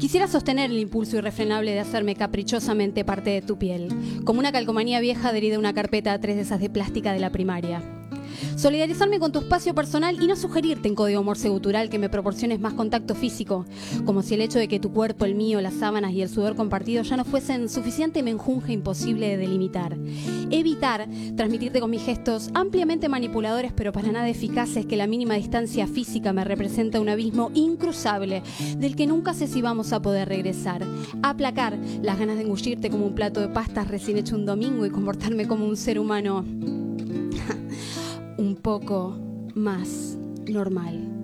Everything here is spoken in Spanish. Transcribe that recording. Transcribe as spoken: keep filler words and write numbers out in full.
Quisiera sostener el impulso irrefrenable de hacerme caprichosamente parte de tu piel, como una calcomanía vieja adherida a una carpeta a tres de esas de plástica de la primaria. Solidarizarme con tu espacio personal y no sugerirte en código morse gutural que me proporciones más contacto físico, como si el hecho de que tu cuerpo, el mío, las sábanas y el sudor compartido ya no fuesen suficiente menjunje imposible de delimitar. Evitar transmitirte con mis gestos ampliamente manipuladores pero para nada eficaces que la mínima distancia física me representa un abismo incruzable del que nunca sé si vamos a poder regresar. Aplacar las ganas de engullirte como un plato de pastas recién hecho un domingo y comportarme como un ser humano un poco más normal.